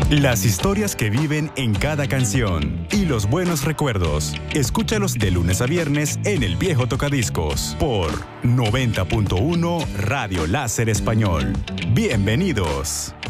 Las historias que viven en cada canción y los buenos recuerdos. Escúchalos de lunes a viernes en El Viejo Tocadiscos por 90.1 Radio Láser Español. Bienvenidos.